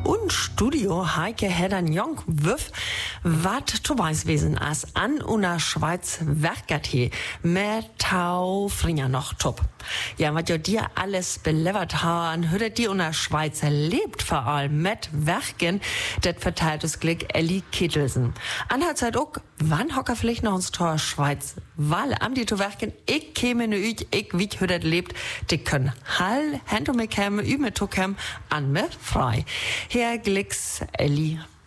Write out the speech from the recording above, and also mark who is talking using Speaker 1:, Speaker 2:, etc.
Speaker 1: und Studio Heike Hedern Jong Wüff, wat zu Weißwesen as an una Schweiz werkert he, mehr Tau Fringer noch top. Ja, wat jo dir alles belevert han, hört die una Schweiz lebt vor allem mit Werken, det verteilt es Glück Elli Kittelsen. Anhaltzeit auch, wann hocker vielleicht noch uns Tor Schweiz, weil am die zu werken, ich käme ne üch, ich wie hört lebt, die können Hall, Hände mir käme, übe to käm, an mir frei. Herr Glicks Elli